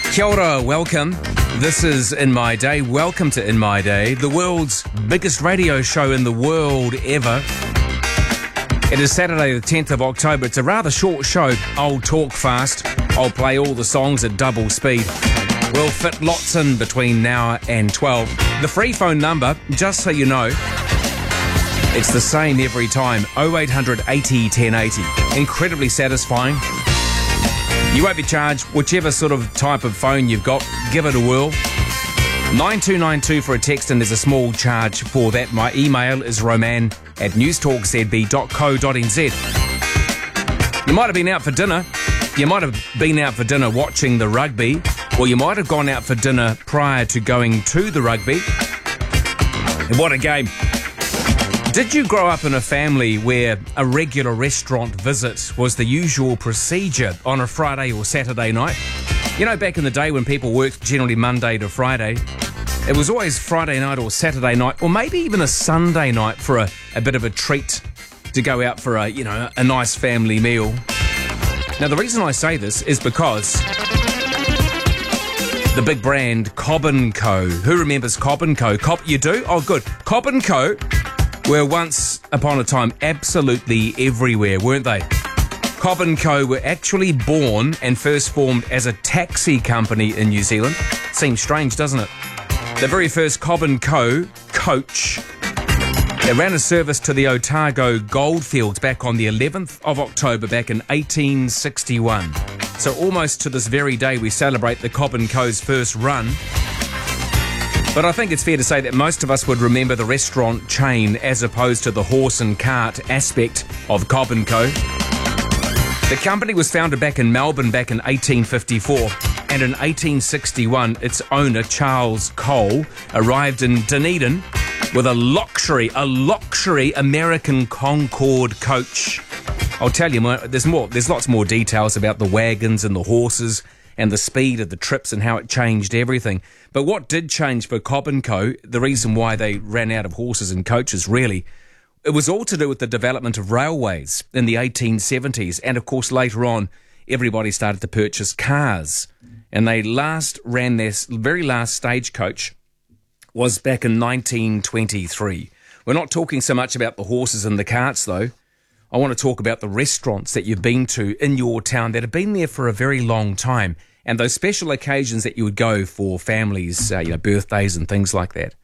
Kia ora, welcome. This is In My Day. Welcome to In My Day, the world's biggest radio show in the world ever. It is Saturday the 10th of October. It's a rather short show. I'll talk fast. I'll play all the songs at double speed. We'll fit lots in between now and 12. The free phone number, just so you know, it's the same every time. 0800 80 1080. Incredibly satisfying. You won't be charged. Whichever sort of type of phone you've got, give it a whirl. 9292 for a text, and there's a small charge for that. My email is roman@newstalkzb.co.nz. You might have been out for dinner. You might have been out for dinner watching the rugby, or you might have gone out for dinner prior to going to the rugby. And what a game. Did you grow up in a family where a regular restaurant visit was the usual procedure on a Friday or Saturday night? You know, back in the day when people worked generally Monday to Friday, it was always Friday night or Saturday night, or maybe even a Sunday night for a bit of a treat to go out for a nice family meal. Now, the reason I say this is because the big brand Cobb & Co. Who remembers Cobb & Co.? You do? Oh, good. Cobb & Co. were once upon a time absolutely everywhere, weren't they? Cobb & Co. were actually born and first formed as a taxi company in New Zealand. Seems strange, doesn't it? The very first Cobb & Co. coach, they ran a service to the Otago Goldfields back on the 11th of October back in 1861. So almost to this very day we celebrate the Cobb & Co.'s first run. But I think it's fair to say that most of us would remember the restaurant chain as opposed to the horse and cart aspect of Cobb & Co. The company was founded back in Melbourne back in 1854, and in 1861 its owner, Charles Cole, arrived in Dunedin with a luxury American Concorde coach. I'll tell you, there's lots more details about the wagons and the horses and the speed of the trips and how it changed everything. But what did change for Cobb & Co., the reason why they ran out of horses and coaches, really, it was all to do with the development of railways in the 1870s. And, of course, later on, everybody started to purchase cars. And they ran their very last stagecoach was back in 1923. We're not talking so much about the horses and the carts, though. I want to talk about the restaurants that you've been to in your town that have been there for a very long time, and those special occasions that you would go for families, birthdays and things like that.